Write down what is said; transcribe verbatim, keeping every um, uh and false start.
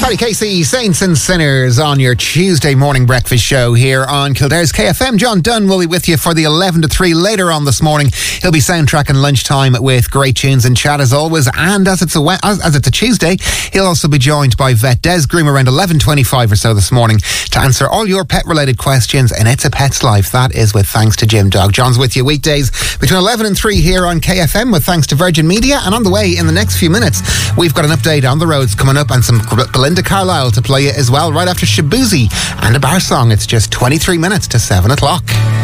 Paddy Casey, Saints and Sinners on your Tuesday morning breakfast show here on Kildare's K F M. John Dunn will be with you for the eleven to three later on this morning. He'll be soundtracking lunchtime with great tunes and chat as always. And as it's a as, as it's a Tuesday, he'll also be joined by vet Des Groom around eleven twenty-five or so this morning to answer all your pet-related questions. And It's a Pet's Life. That is with thanks to Jim Dog. John's with you weekdays between eleven and three here on K F M with thanks to Virgin Media. And on the way in the next few minutes, we've got an update on the roads coming up and some Belinda Carlisle to play you as well right after Shabuzi and a bar song. It's just twenty-three minutes to seven o'clock.